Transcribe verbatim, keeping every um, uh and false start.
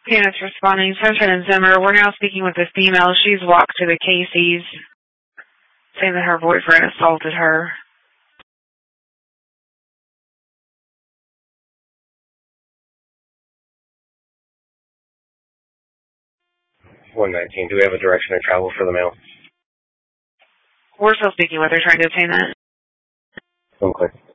Candace responding, Sunshine and Zimmer, we're now speaking with a female. She's walked to the Casey's, saying that her boyfriend assaulted her. one nineteen, do we have a direction of travel for the male? We're still speaking with her, trying to obtain that. Okay.